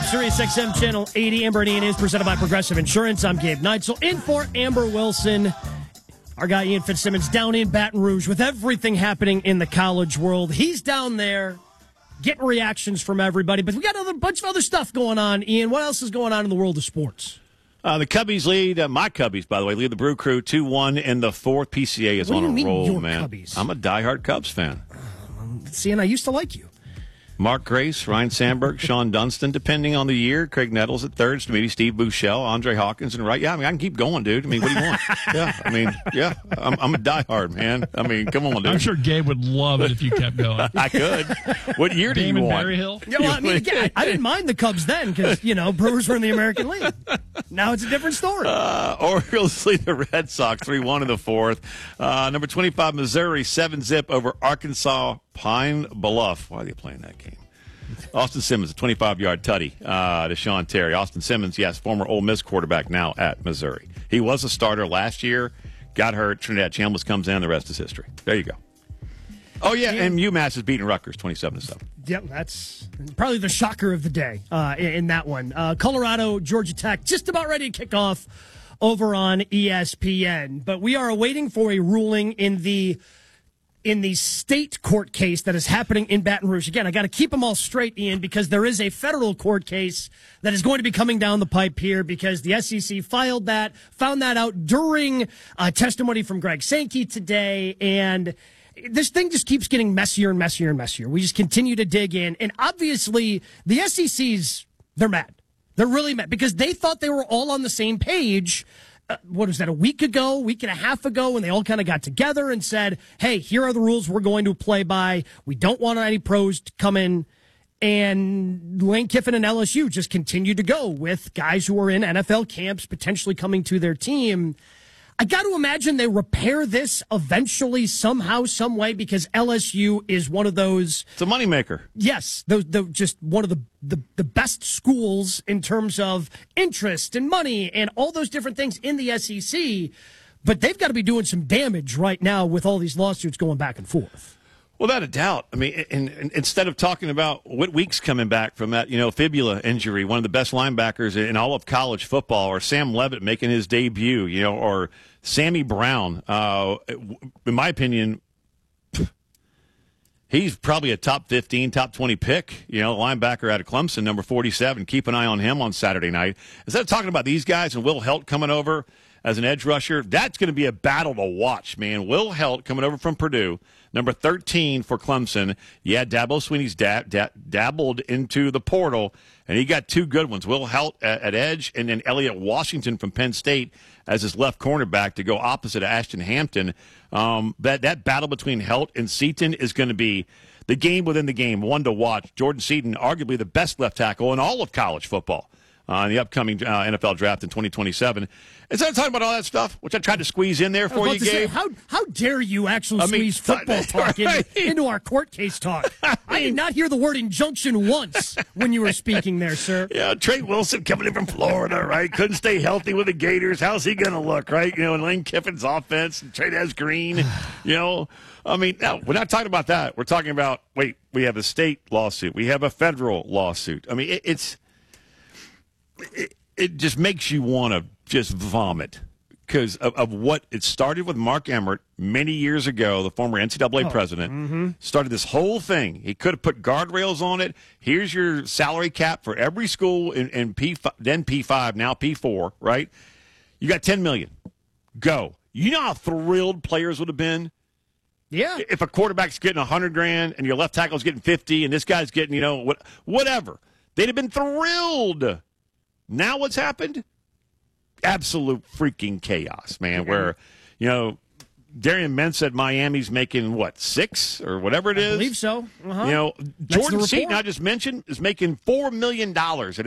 Sirius XM Channel 80. Amber and Ian is presented by Progressive Insurance. I'm Gabe Neitzel. In for Amber Wilson. Our guy Ian Fitzsimmons down in Baton Rouge with everything happening in the college world. He's down there getting reactions from everybody. But we got a bunch of other stuff going on. Ian, what else is going on in the world of sports? The Cubbies lead, my Cubbies, by the way, lead the Brew Crew 2-1 in the fourth. PCA is on a roll, man. Cubbies? I'm a diehard Cubs fan. See, and I used to like you. Mark Grace, Ryan Sandberg, Sean Dunston, depending on the year. Craig Nettles at third, Smitty, Steve Buechele, Andre Hawkins, and right. Yeah, I mean, I can keep going, dude. I mean, what do you want? I'm a diehard, man. I mean, come on, dude. I'm sure Gabe would love it if you kept going. I could. What year do you want? Berryhill? Yeah, well, I mean, again, I didn't mind the Cubs then because, Brewers were in the American League. Now it's a different story. Orioles lead the Red Sox 3-1 in the fourth. Number 25, Missouri, 7-0 over Arkansas Pine Bluff. Why are they playing that game? Austin Simmons, a 25-yard tutty to Sean Terry. Austin Simmons, yes, former Ole Miss quarterback now at Missouri. He was a starter last year, got hurt. Trinidad Chambliss comes in, the rest is history. There you go. Oh, yeah, and UMass is beating Rutgers 27-7. Yep, that's probably the shocker of the day in that one. Colorado, Georgia Tech, just about ready to kick off over on ESPN. But we are awaiting for a ruling in the state court case that is happening in Baton Rouge. Again, I got to keep them all straight, Ian, because there is a federal court case that is going to be coming down the pipe here because the SEC found that out during testimony from Greg Sankey today, and this thing just keeps getting messier and messier and messier. We just continue to dig in, and obviously the SEC's, they're mad. They're really mad because they thought they were all on the same page. What was that, a week and a half ago, when they all kind of got together and said, hey, here are the rules we're going to play by. We don't want any pros to come in. And Lane Kiffin and LSU just continue to go with guys who are in NFL camps potentially coming to their team. I got to imagine they repair this eventually somehow, some way, because LSU is one of those. It's a moneymaker. Yes, just one of the best schools in terms of interest and money and all those different things in the SEC. But they've got to be doing some damage right now with all these lawsuits going back and forth. Without a doubt. I mean, and instead of talking about what week's coming back from that, fibula injury, one of the best linebackers in all of college football, or Sam Levitt making his debut, or Sammy Brown, in my opinion, he's probably a top 15, top 20 pick, linebacker out of Clemson, number 47. Keep an eye on him on Saturday night. Instead of talking about these guys and Will Helt coming over as an edge rusher, that's going to be a battle to watch, man. Will Helt coming over from Purdue, number 13 for Clemson. Yeah, Dabo Swinney's dabbled into the portal, and he got two good ones. Will Helt at edge, and then Elliott Washington from Penn State as his left cornerback to go opposite of Ashton Hampton. That battle between Helt and Seaton is going to be the game within the game, one to watch. Jordan Seaton, arguably the best left tackle in all of college football. In the upcoming NFL draft in 2027. Instead of talking about all that stuff, which I tried to squeeze in there for you, Gabe. How dare you actually squeeze football talk into our court case talk? I did not hear the word injunction once when you were speaking there, sir. Yeah, Trey Wilson coming in from Florida, right? Couldn't stay healthy with the Gators. How's he going to look, right? And Lane Kiffin's offense, and Trey Green, I mean, no, we're not talking about that. We're talking about, we have a state lawsuit. We have a federal lawsuit. I mean, it just makes you want to just vomit because of what it started with. Mark Emmert many years ago, the former NCAA president, started this whole thing. He could have put guardrails on it. Here's your salary cap for every school in P5, then P5, now P4, right? You got $10 million. Go. You know how thrilled players would have been? Yeah. If a quarterback's getting $100,000 and your left tackle's getting $50,000 and this guy's getting, whatever. They'd have been thrilled. Now what's happened? Absolute freaking chaos, man, where, Darian Mintz said Miami's making, 6 or whatever it is? I believe so. Uh-huh. Jordan Seaton, I just mentioned, is making $4 million at